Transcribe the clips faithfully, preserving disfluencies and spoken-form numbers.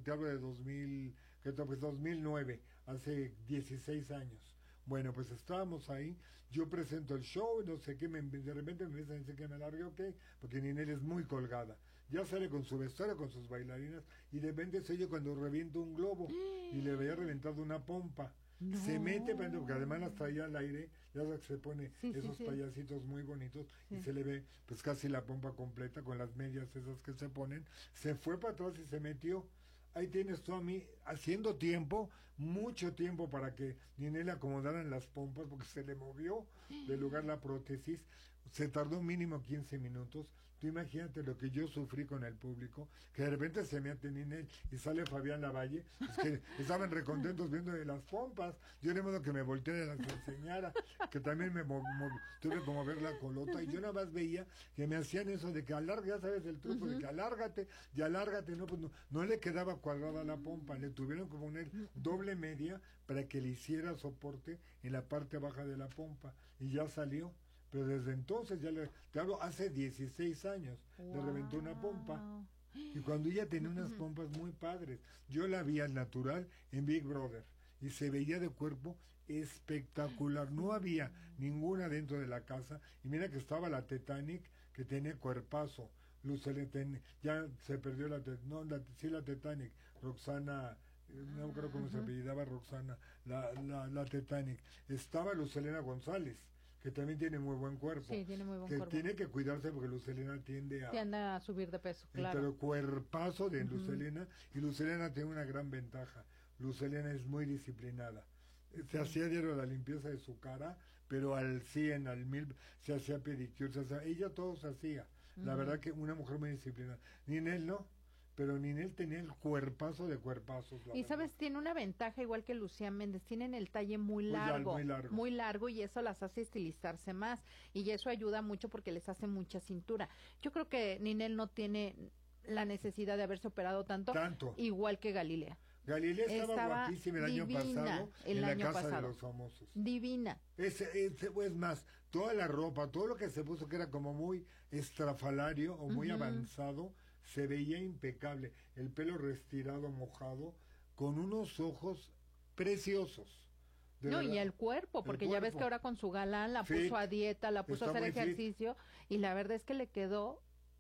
te hablo de dos mil, que pues dos mil nueve, hace dieciséis años. Bueno, pues estábamos ahí, yo presento el show, no sé qué, me, de repente me dicen que me largue, ok, porque Ninel es muy colgada. Ya sale con su vestuario, con sus bailarinas, y de repente se oye cuando revienta un globo, y le había reventado una pompa. No. Se mete, porque además las traía al aire, ya sabes que se pone sí, esos sí, sí. payasitos muy bonitos, sí. y se le ve pues casi la pompa completa, con las medias esas que se ponen, se fue para atrás y se metió. Ahí tienes tú a mí haciendo tiempo, mucho tiempo para que Ninel acomodaran las pompas, porque se le movió del lugar la prótesis. Se tardó mínimo quince minutos. Tú imagínate lo que yo sufrí con el público, que de repente se mete Ninel y sale Fabián Lavalle, pues que estaban recontentos viendo de las pompas. Yo de modo que me volteé y las enseñara, que también me mo- mo- tuve como ver la colota, y yo nada más veía que me hacían eso de que alarga, ya sabes el truco, uh-huh. de que alárgate, y alárgate, no, pues no, no le quedaba cuadrada la pompa, le tuvieron que poner doble media para que le hiciera soporte en la parte baja de la pompa, y ya salió. Pero desde entonces, ya le, te hablo, hace dieciséis años, wow. le reventó una pompa. Y cuando ella tenía unas pompas muy padres, yo la vi al natural en Big Brother, y se veía de cuerpo espectacular. No había ninguna dentro de la casa, y mira que estaba la Titanic, que tenía cuerpazo. Lucele ten, ya se perdió la, no, la, sí la Titanic, Roxana, no creo cómo uh-huh. se apellidaba Roxana, la, la, la Titanic. Estaba Lucelena González, que también tiene muy buen cuerpo. Sí, tiene muy buen que cuerpo. Tiene que cuidarse porque Lucelena tiende a... Tiende a subir de peso, claro. Pero cuerpazo de uh-huh. Lucelena, y Lucelena tiene una gran ventaja. Lucelena es muy disciplinada. Se sí. hacía diario la limpieza de su cara, pero al cien, al mil, se hacía pedicure, se hacía, ella todo se hacía. Uh-huh. La verdad que una mujer muy disciplinada. Ninel no. Pero Ninel tenía el cuerpazo de cuerpazos. Y verdad. Sabes, tiene una ventaja igual que Lucía Méndez, tienen el talle muy largo, muy, muy largo, muy largo, y eso las hace estilizarse más, y eso ayuda mucho porque les hace mucha cintura. Yo creo que Ninel no tiene la necesidad de haberse operado tanto, tanto. igual que Galilea. Galilea estaba, estaba guapísima el año pasado el en año la casa pasado. de los famosos. Divina. Es, es, es más, toda la ropa, todo lo que se puso que era como muy estrafalario o muy uh-huh. avanzado, se veía impecable. El pelo restirado, mojado, con unos ojos preciosos. No, verdad. Y el cuerpo, porque el cuerpo. Ya ves que ahora con su galán la fit, puso a dieta, la puso a hacer ejercicio, fit. Y la verdad es que le quedó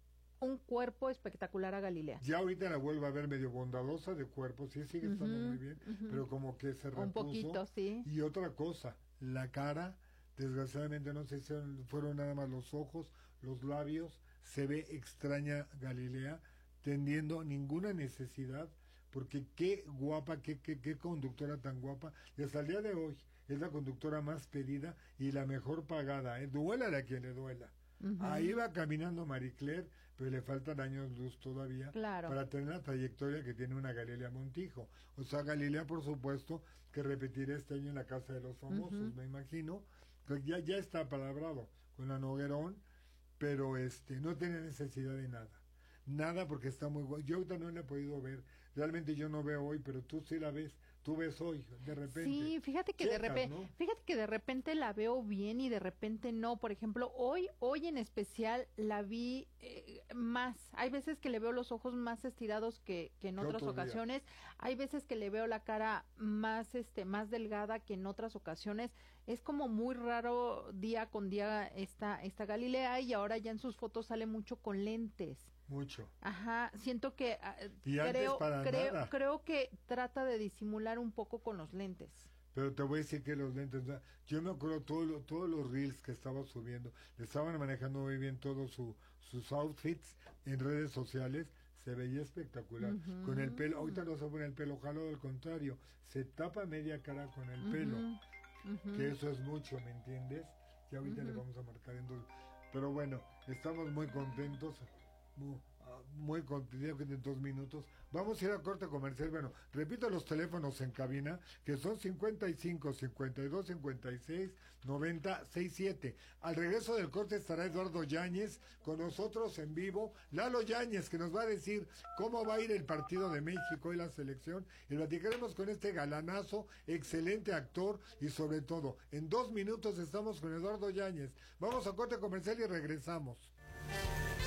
un cuerpo espectacular a Galilea. Ya ahorita la vuelvo a ver medio bondadosa de cuerpo, sí sigue uh-huh, estando muy bien, uh-huh. pero como que se repuso. Un poquito, sí. Y otra cosa, la cara, desgraciadamente no se hicieron, fueron nada más los ojos, los labios, se ve extraña Galilea, teniendo ninguna necesidad, porque qué guapa, qué, qué, qué conductora tan guapa, y hasta el día de hoy es la conductora más pedida y la mejor pagada, ¿eh? Duélale a quien le duela. Uh-huh. Ahí va caminando Marie Claire, pero le faltan años luz todavía claro. para tener la trayectoria que tiene una Galilea Montijo. O sea, Galilea, por supuesto, que repetirá este año en la Casa de los Famosos, uh-huh. me imagino, que ya, ya está palabrado con la Noguerón, pero este no tiene necesidad de nada. Nada, porque está muy guay. Yo ahorita no la he podido ver. Realmente yo no veo hoy, pero tú sí la ves. Tú ves hoy, de repente. Sí, fíjate que Checas, de repente, ¿no? fíjate que de repente la veo bien y de repente no. Por ejemplo, hoy, hoy en especial la vi eh, más. Hay veces que le veo los ojos más estirados que, que en otras ocasiones. Día? Hay veces que le veo la cara más, este, más delgada que en otras ocasiones. Es como muy raro día con día esta, esta Galilea, y ahora ya en sus fotos sale mucho con lentes. Mucho. Ajá, siento que uh, y creo para creo nada. creo que trata de disimular un poco con los lentes. Pero te voy a decir que los lentes, yo me acuerdo todo lo, todos los reels que estaba subiendo, le estaban manejando muy bien todos su, sus outfits en redes sociales, se veía espectacular. Uh-huh. Con el pelo, ahorita no se pone el pelo jalado, al contrario, se tapa media cara con el uh-huh. pelo, uh-huh. que eso es mucho, ¿me entiendes? Ya ahorita uh-huh. le vamos a marcar en dos. Pero bueno, estamos muy contentos. Muy, uh, muy contenido en dos minutos. Vamos a ir a corte comercial. Bueno, repito los teléfonos en cabina, que son cincuenta y cinco, cincuenta y dos, cincuenta y seis, noventa, sesenta y siete. Al regreso del corte estará Eduardo Yáñez con nosotros en vivo. Lalo Yáñez, que nos va a decir cómo va a ir el partido de México y la selección. Y platicaremos con este galanazo, excelente actor, y sobre todo, en dos minutos estamos con Eduardo Yáñez. Vamos a corte comercial y regresamos.